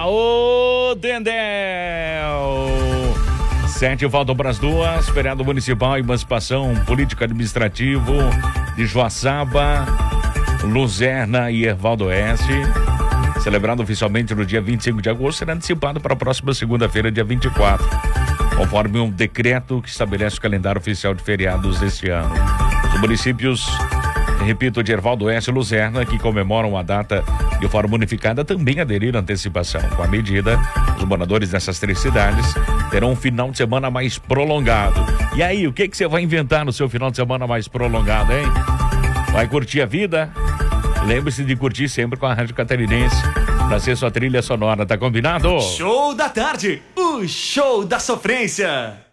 Aô, Dendel! 7 faltam para as 2. Feriado municipal, emancipação político administrativo de Joaçaba, Luzerna e Ervaldo Oeste. Celebrado oficialmente no dia 25 de agosto, será antecipado para a próxima segunda-feira, dia 24, conforme um decreto que estabelece o calendário oficial de feriados deste ano. Os municípios, repito, de Ervaldo Oeste e Luzerna, que comemoram a data de forma unificada, também aderiram à antecipação. Com a medida, os moradores dessas 3 cidades terão um final de semana mais prolongado. E aí, o que você vai inventar no seu final de semana mais prolongado, hein? Vai curtir a vida? Lembre-se de curtir sempre com a Rádio Catarinense, para ser sua trilha sonora, tá combinado? Show da tarde, o show da sofrência.